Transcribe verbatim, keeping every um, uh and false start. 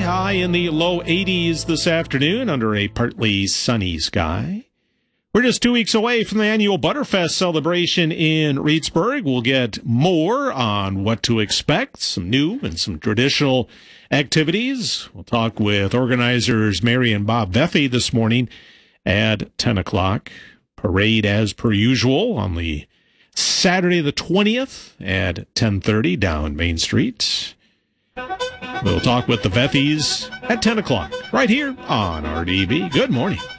high in the low eighties this afternoon under a partly sunny sky. We're just two weeks away from the annual Butterfest celebration in Reedsburg. We'll get more on what to expect, some new and some traditional activities. We'll talk with organizers Mary and Bob Veffey this morning at ten o'clock. Parade as per usual on the Saturday the twentieth at ten thirty down Main Street. We'll talk with the Veffeys at ten o'clock right here on R D B. Good morning.